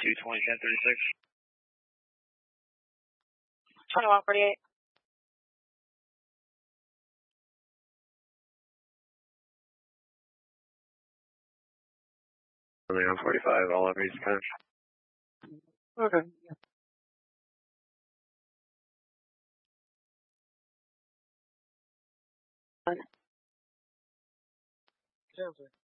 220, 1036. 2148. Only on 45, all over East Coast. Okay. Yeah.